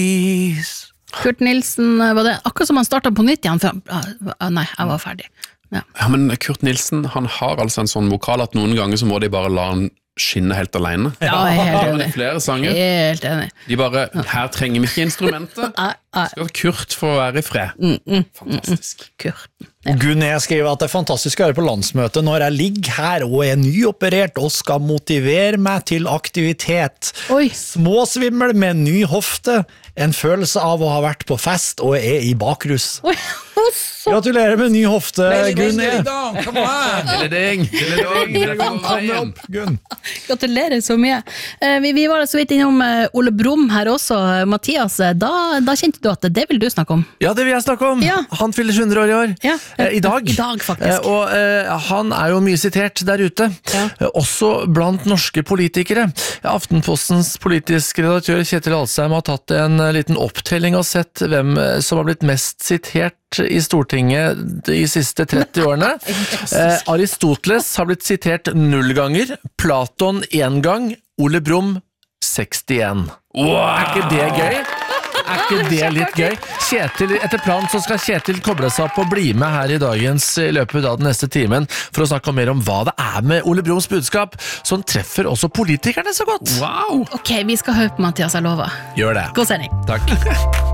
Kurt Nilsen, var det akkurat som han startet på nytt igjen? Nei, jeg var ferdig. Ja, men Kurt Nilsen, han har altså en sånn vokal at noen ganger så må de bare la han skinne helt alene. Ja, jeg er helt enig. Flere sanger. Helt enig. De bare, her trenger vi ikke instrumentet. Skal Kurt få være i fred. Fantastisk. Kurt. Ja. Gunné skriver at det er fantastisk å høre på landsmøtet når jeg ligger her og er nyoperert og skal motivere meg til aktivitet. Oi. Småsvimmel med ny hofte, en følelse av å ha vært på fest og er i bakrus. Oi. Gratulerer med ny hofte, Gunné. Gratulerer så mye. Vi var så vidt innom Ole Brumm her også. Mathias, da kjente du at det vil du snakke om. Ja, det vil jeg snakke om. Ja. Han fyller 100 år i år. Ja. I dag. I dag, faktisk. Og han er jo mye sitert der ute. Ja. Også blant norske politikere. Aftenpostens politiske redaktør Kjetil Alsheim har tatt en liten opptelling og sett hvem som har blitt mest sitert i Stortinget de siste 30 årene. Aristoteles har blitt sitert 0 ganger, Platon 1 gang, Ole Brumm 61. Wow. Er ikke det gøy? Er ikke det litt gøy? Kjetil, etter planen så skal Kjetil koble seg opp og bli med her i dagens i løpet av den neste timen for å snakke mer om hva det er med Ole Brumms budskap som treffer også politikerne så godt. Wow! Ok, vi skal høre på Mathias, jeg lover. Gjør det. God sending. Takk.